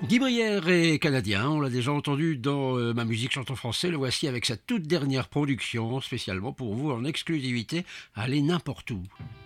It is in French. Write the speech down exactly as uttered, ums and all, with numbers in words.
Guy Brière est canadien, on l'a déjà entendu dans euh, Ma musique chante en français, le voici avec sa toute dernière production, spécialement pour vous en exclusivité, Allez n'importe où.